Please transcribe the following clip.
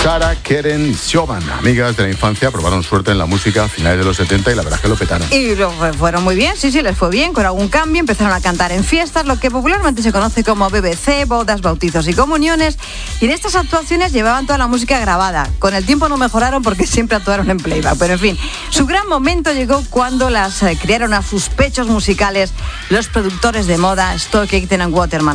Sarah, Keren y Siobhan, amigas de la infancia, probaron suerte en la música a finales de los 70 y la verdad es que lo petaron. Y lo fueron muy bien, sí, les fue bien, con algún cambio, empezaron a cantar en fiestas, lo que popularmente se conoce como BBC, bodas, bautizos y comuniones, y en estas actuaciones llevaban toda la música grabada. Con el tiempo no mejoraron porque siempre actuaron en playback, pero en fin, su gran momento llegó cuando las criaron a sus pechos musicales los productores de moda Stock Aitken and Waterman.